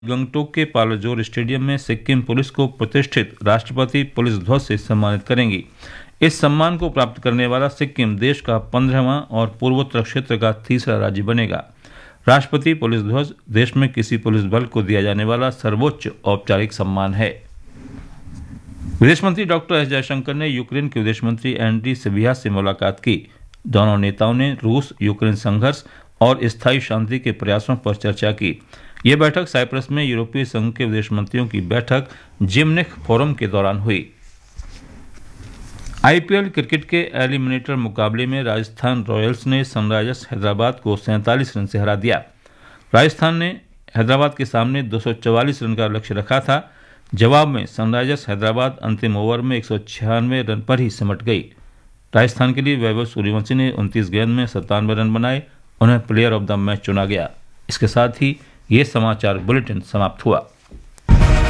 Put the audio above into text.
गंगटोक के पालाजोर स्टेडियम में सिक्किम पुलिस को प्रतिष्ठित राष्ट्रपति पुलिस ध्वज से सम्मानित करेंगी। इस सम्मान को प्राप्त करने वाला सिक्किम देश का 15वां और पूर्वोत्तर क्षेत्र का तीसरा राज्य बनेगा। राष्ट्रपति पुलिस ध्वज देश में किसी पुलिस बल को दिया जाने वाला सर्वोच्च औपचारिक सम्मान है। विदेश मंत्री डॉक्टर एस जयशंकर ने यूक्रेन के विदेश मंत्री एंड्री सिबिहा से मुलाकात की। दोनों नेताओं ने रूस यूक्रेन संघर्ष और स्थायी शांति के प्रयासों पर चर्चा की। यह बैठक साइप्रस में यूरोपीय संघ के विदेश मंत्रियों की बैठक जिमनिक फोरम के दौरान हुई। आईपीएल क्रिकेट के एलिमिनेटर मुकाबले में राजस्थान रॉयल्स ने सनराइजर्स हैदराबाद को 47 रन से हरा दिया। राजस्थान ने हैदराबाद के सामने 244 रन का लक्ष्य रखा था। जवाब में सनराइजर्स हैदराबाद अंतिम ओवर में 196 रन पर ही सिमट गई। राजस्थान के लिए वैभव सूर्यवंशी ने 29 गेंद में 97 रन बनाए। उन्हें प्लेयर ऑफ द मैच चुना गया। इसके साथ ही ये समाचार बुलेटिन समाप्त हुआ।